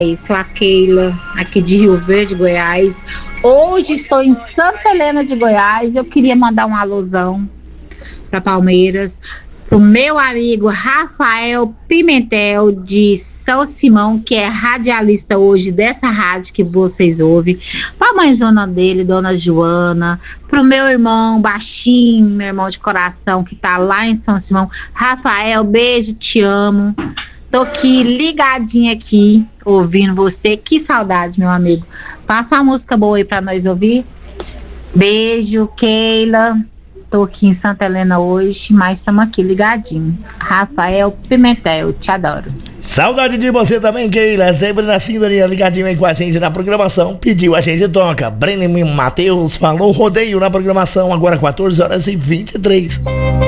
Sou a Keila, aqui de Rio Verde, Goiás. Hoje estou em Santa Helena de Goiás. Eu queria mandar um alusão para Palmeiras, pro meu amigo Rafael Pimentel de São Simão, que é radialista hoje dessa rádio que vocês ouvem, pra mãezona dele, Dona Joana, pro meu irmão baixinho, meu irmão de coração que tá lá em São Simão. Rafael, beijo, te amo. Tô aqui ligadinha aqui, ouvindo você. Que saudade, meu amigo. Passa uma música boa aí pra nós ouvir. Beijo, Keila. Tô aqui em Santa Helena hoje, mas estamos aqui ligadinho. Rafael Pimentel, te adoro. Saudade de você também, Keila. Sempre na sintonia, ligadinho aí com a gente na programação. Pediu, a gente toca. Breno Matheus falou rodeio na programação, agora 14 horas e 23.